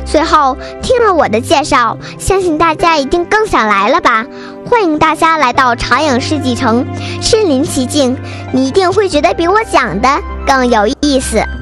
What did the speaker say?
随后听了我的介绍，相信大家一定更想来了吧。欢迎大家来到长影世纪城，身临其境，你一定会觉得比我讲的更有意思。